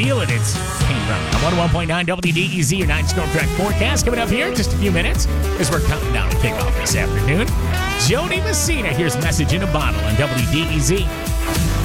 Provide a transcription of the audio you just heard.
feel it. It's Kane Brown on 101.9 WDEZ, your 9 Storm Track forecast. Coming up here in just a few minutes as we're counting down to kickoff this afternoon. Jody Messina, here's Message in a Bottle on WDEZ.